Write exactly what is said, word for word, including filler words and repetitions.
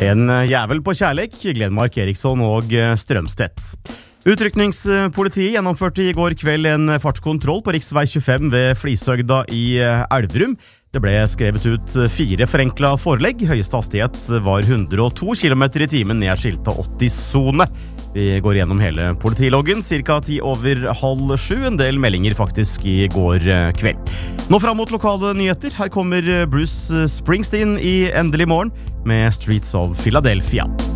En jævel på kjærlek, Glenmark Eriksson og Strømstedt. Utrykningspolitiet gjennomførte i går kveld en fartskontroll på riksvei tjuefem ved Flisøgda i Elverum. Det ble skrevet ut fire forenkla forelegg. Høyeste hastighet var hundre og to kilometer i timen ned skilta åtti-sone. Vi går gjennom hele politiloggen, cirka ti over halv sju, en del meldinger faktisk i går kveld. Nå fram mot lokale nyheter, her kommer Bruce Springsteen i Endelig morgen med Streets of Philadelphia.